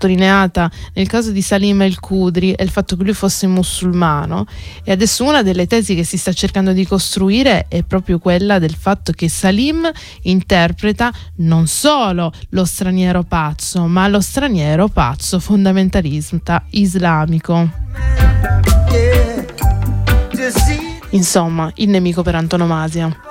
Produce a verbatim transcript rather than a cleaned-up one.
sottolineata nel caso di Salim El-Khudri è il fatto che lui fosse musulmano, e adesso una delle tesi che si sta cercando di costruire è proprio quella del fatto che Salim interpreta non solo lo straniero pazzo, ma lo straniero pazzo fondamentalista islamico. Insomma, il nemico per antonomasia.